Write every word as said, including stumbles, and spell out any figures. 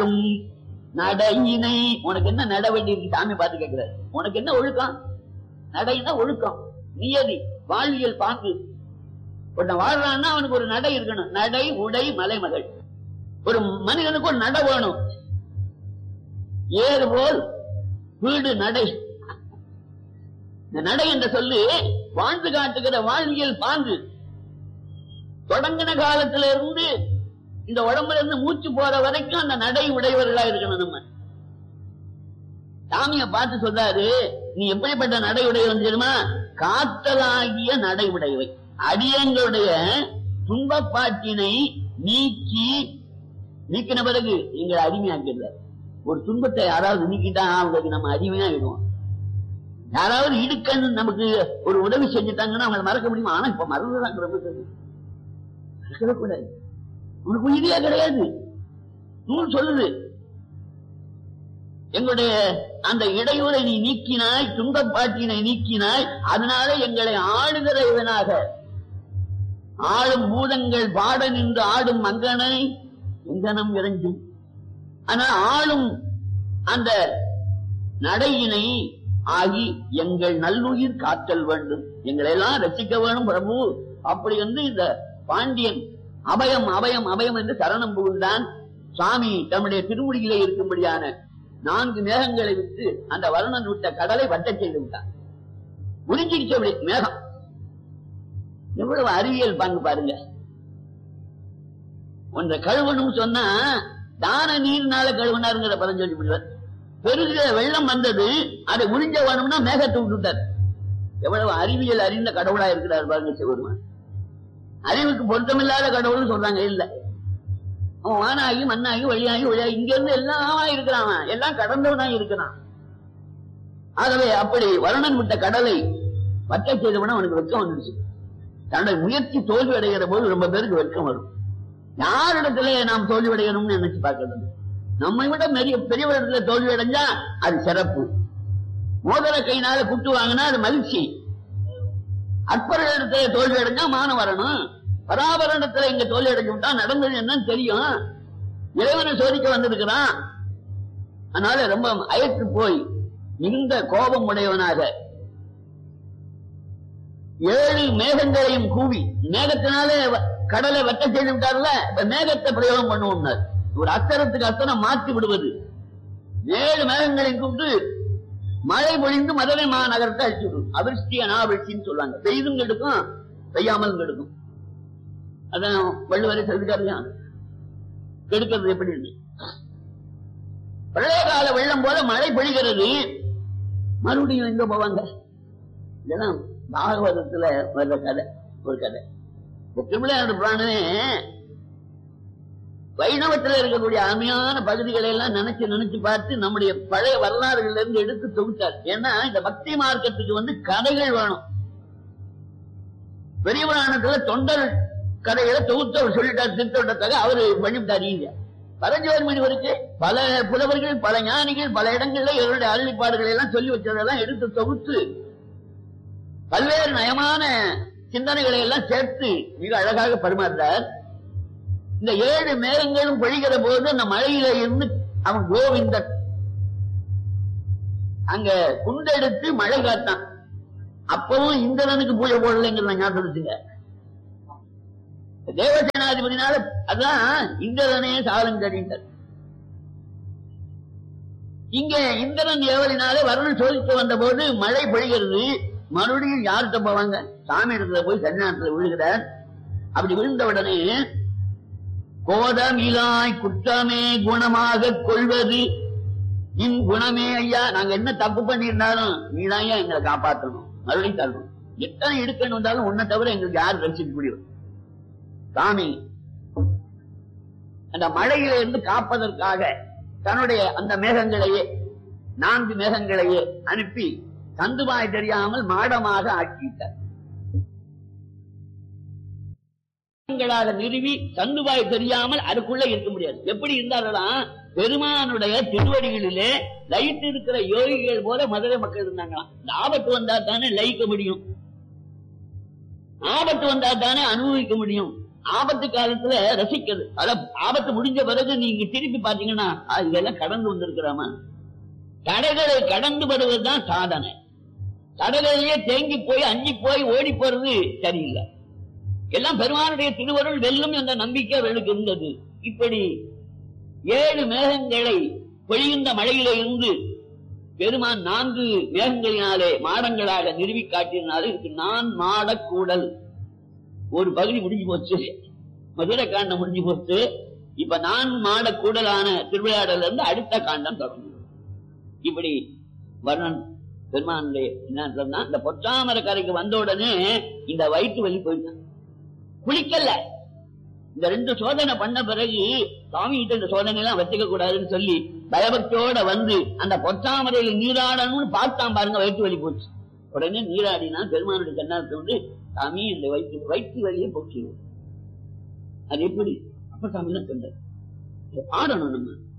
வாழும் நடையினை. உனக்கு என்ன நட வேண்டி இருக்கு சாமி பார்த்து கேட்கிறாரு. உனக்கு என்ன ஒழுக்கம்? நடைனா ஒழுக்கம், நியதி, வாழ்வியல் பாங்கு. ஒருத்தன் வாழ்றான்னா அவனுக்கு ஒரு நடை இருக்கணும். நடை, உடை, மலைமகள். ஒரு மனிதனுக்கு ஒரு நடை வேணும். ஏறு போல் வீடு நடை. இந்த நடை என்ற சொல்லி வாழ்ந்து காட்டுகிற வாழ்வியல் பாங்கு. தொடங்கின காலத்துல இருந்து இந்த உடம்புல இருந்து மூச்சு போற வரைக்கும் அந்த நடை உடையவர்களா இருக்கணும். நம்ம சாமியை பார்த்து சொல்றாரு, நீ எப்படிப்பட்ட நடை உடையவன் தெரியுமா? காத்தலாகிய நடை உடையவை. அடியங்களுடைய துன்பப்பாட்டினை நீக்கி நீக்கின பிறகு எங்களை அடிமையாக்கிறார். ஒரு துன்பத்தை யாராவது நீக்கிட்டா அவங்களுக்கு நம்ம அடிமையாயிடுவோம். யாராவது இடுக்கன்னு நமக்கு ஒரு உதவி செஞ்சுட்டாங்கன்னா அவங்களை மறக்க முடியுமா? ஆனா இப்ப மறந்துதான் ரொம்ப மறக்கக்கூடாது. உனக்கு உயிரியா கிடையாது. நூல் சொல்லுது, எங்களுடைய அந்த இடையூரை நீ நீக்கினாய், துன்பப்பாட்டினை நீக்கினாய், அதனால எங்களை ஆளுகிற இவனாக ஆளும் பூதங்கள் பாட நின்று ஆடும் மங்கனை எங்கனம் இறஞ்சும். ஆனா ஆளும் அந்த நடையினை ஆகி எங்கள் நல்லுயிர் காத்தல் வேண்டும், எங்களை எல்லாம் ரசிக்க வேணும் பிரபு. அப்படி வந்து இந்த பாண்டியன் அபயம் அபயம் அபயம் என்று சரணம் புகுந்தான். சுவாமி தம்முடைய திருமுடியிலே இருக்கும்படியான நான்கு மேகங்களை விட்டு அந்த வருணன் விட்ட கடலை வட்ட செய்து விட்டான். உறிஞ்சிச்சபடி மேகம். எவ்வளவு அறிவியல் பங்கு பாருங்க. ஒன்றை கழுவணும் சொன்னா தான நீர்னால கழுவினாருங்கிற பதம் சொல்லி விடுவார். பெருகிற வெள்ளம் வந்தது, அதை உறிஞ்ச வேணும்னா மேகத்தை விட்டுட்டார். எவ்வளவு அறிவியல் அறிந்த கடவுளா இருக்கிறார் பாருங்க சிவருமான். அறிவுக்கு பொருத்தமில்லாத கடவுள்னு சொல்றாங்க. இல்ல, அவன் வானாகி மண்ணாகி வழியாகி வழியாகி இங்க இருந்து எல்லாமா இருக்கிறான், எல்லாம் கடந்தவனா இருக்கிறான். ஆகவே அப்படி வருணன் விட்ட கடலை வட்ட செய்தவன அவனுக்கு வெட்கம் வந்துடுச்சு. தன்னுடைய முயற்சி தோல்வி அடைகிற போது ரொம்ப பேருக்கு வெட்கம் வரும். யாரிடத்துல நாம் தோல்வி அடையணும்னு நினைச்சு பார்க்கறது. நம்மை விட பெரிய பெரியவரிடத்துல தோல்வி அடைஞ்சா அது சிறப்பு. மோதிர கையினால குட்டு வாங்கினா அது மகிழ்ச்சி. அற்பரிடத்துல தோல்வி அடைஞ்சா மான வரணும். பராபரணத்துல இங்க தோல்வி அடைஞ்சு விட்டா நடந்தது என்னன்னு தெரியும். இறைவனை சோதிக்க வந்திருக்கிறான். அதனால ரொம்ப அயற்று போய் மிகுந்த கோபம் உடையவனாக ஏழு மேகங்களையும் கூவி, மேகத்தினாலே கடலை வெட்ட செய்து விட்டார்ல, மேகத்தை பிரயோகம் பண்ணுவோம். ஒரு அத்தரத்துக்கு அத்தனம் மாற்றி விடுவது. ஏழு மேகங்களையும் கூப்பிட்டு மழை பொழிந்து மதுரை மாநகரத்தை அழிச்சு விடும். அவிர்ஷ்டி அனாவிர்ஷ்டின்னு சொல்லுவாங்க. பெய்தும் கெடுக்கும், பெய்யாமல் கெடுக்கும். அதான் வள்ளுவரை சொல்லிட்டாருயா, கெடுக்கிறது எப்படின்னு. பழைய கால வெள்ளம் போல மழை பொழிகிறது, மறுபடியும் எங்க போவாங்க? இதெல்லாம் பாகவதத்துல வர்ற கதை. ஒரு கதை திருவிளையாடு புராணமே வைணவத்தில் இருக்கக்கூடிய அருமையான பகுதிகளை எல்லாம் நினைச்சு நினைச்சு பார்த்து நம்முடைய பழைய வரலாறுகள் இருந்து எடுத்து தொகுத்தார். ஏன்னா இந்த பக்தி மார்க்கத்துக்கு வந்து கதைகள் வேணும். பெரிய புராணத்துல தொண்டர் கதைகளை தொகுத்து அவர் சொல்லிட்டார். திருத்தொண்டத்தாக அவரு பண்ணிவிட்டார். இங்க பரஞ்சோதி முனிவருக்கு பல புலவர்கள், பல ஞானிகள் பல இடங்கள்ல இவருடைய அருளிப்பாடுகளை எல்லாம் சொல்லி வச்சதெல்லாம் எடுத்து தொகுத்து பல்வேறு நயமான சிந்தனைகளை எல்லாம் சேர்த்து மிக அழகாக பரிமாறுறார். இந்த ஏழு மேகங்களும் பொழிகிற போது அந்த மழையில இருந்து அவன் கோவிந்தன் அங்க குண்டெடுத்து மழை காத்தான். அப்பவும் இந்திரனுக்கு பூஜை போடலைங்கிற ஞாபகத்துங்க. தேவசேனாதிபதினால அதான் இந்திரனே சாலங்கடித்தார். இங்க இந்திரன் ஏவலினாலே வருணன் சோதித்து வந்த போது மழை பொழிகிறது. மறுபடியும் யார்கிட்ட போவாங்க? சாமி இடத்துல போய் சன்னிதானத்துல விழுகிறார். அப்படி விழுந்த உடனே கோதமிலாய் குற்றமே குணமாக கொள்வது இன் குணமே. ஐயா, நாங்க என்ன தப்பு பண்ணியிருந்தாலும் நீதான் எங்களை காப்பாற்றணும், மறுபடியும் தரணும். எத்தனை இடுக்கணும் வந்தாலும் உன்னை தவிர எங்களுக்கு யார் ரசிக்க முடியும்? சாமி அந்த மழையில இருந்து காப்பதற்காக தன்னுடைய அந்த மேகங்களையே, நான்கு மேகங்களையே அனுப்பி தந்துபாய் தெரியாமல் மாடமாக ஆக்கிட்டார். நிறுவி தந்துபாய் தெரியாமல் அதுக்குள்ள இருக்க முடியாது. எப்படி இருந்தாலும் பெருமானுடைய திருவடிகளிலே லயித்து இருக்கிற யோகிகள் போல மதுரை மக்கள் இருந்தாங்களாம். இந்த ஆபத்து வந்தா தானே லயிக்க முடியும், ஆபத்து வந்தா தானே அனுபவிக்க முடியும். ஆபத்து காலத்துல ரசிக்கிறது. அதான் ஆபத்து முடிஞ்ச பிறகு நீங்க திருப்பி பாத்தீங்கன்னா இதெல்லாம் கடந்து வந்திருக்கிறாமா. தடைகளை கடந்து வருவதுதான் சாதனை. தடைகளையே தேங்கி போய் அஞ்சி போய் ஓடி போறது சரியில்லை. எல்லாம் பெருமானுடைய திருவருள் வெல்லும் என்ற நம்பிக்கை அவர்களுக்கு இருந்தது. இப்படி ஏழு மேகங்களை பொழிகின்ற மழையிலே இருந்து பெருமான் நான்கு மேகங்களினாலே மாடங்களாக நிறுவி காட்டினாலே இதுக்கு நான் மாடக்கூடல். ஒரு பகுதி முடிஞ்சு போச்சு, மதுரை காண்டம் முடிஞ்சு போச்சு. இப்ப நான் மாடக்கூடலான திருவிளையாடல இருந்து அடுத்த காண்டம் தொடங்கும். இப்படி வர்ணன் பெருமானுடைய என்ன சொன்னா, இந்த பொற்றாமர கரைக்கு வந்த உடனே இந்த வயிற்று வலி போயிட்டான். குளிக்கல. இந்த ரெண்டு சோதனை பண்ண பிறகு சுவாமி கிட்ட இந்த சோதனை எல்லாம் வச்சுக்க கூடாதுன்னு சொல்லி பயபக்தியோட வந்து அந்த பொற்றாமரையில் நீராடணும்னு பார்த்தான் பாருங்க, வயிற்று வலி போச்சு. உடனே நீராடினா பெருமானுடைய கண்ணாரத்தை வந்து சாமி இந்த வயிற்று வயிற்று வலியை போச்சு. அது எப்படி அப்ப சாமி தான் சொன்னார், பாடணும் நம்ம.